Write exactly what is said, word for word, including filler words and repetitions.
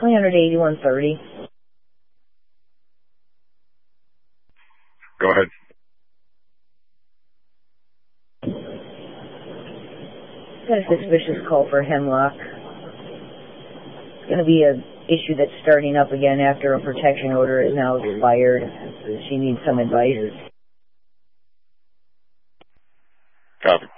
three eighty-one thirty. Go ahead. Got a suspicious call for Hemlock. It's going to be an issue that's starting up again after a protection order is now expired. She needs some advice. Copy.